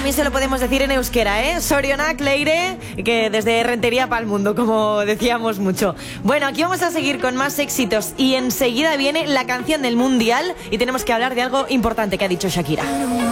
también se lo podemos decir en euskera, ¿eh? Sorionak leire, que desde Rentería para el mundo, como decíamos mucho. Bueno, aquí vamos a seguir con más éxitos y enseguida viene la canción del Mundial y tenemos que hablar de algo importante que ha dicho Shakira.